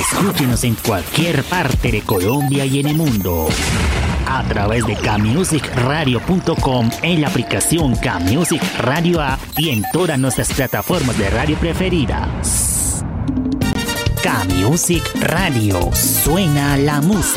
Escúchenos en cualquier parte de Colombia y en el mundo a través de kmusicradio.com, en la aplicación Kmusic Radio App y en todas nuestras plataformas de radio preferidas. Kmusic Radio, suena la música.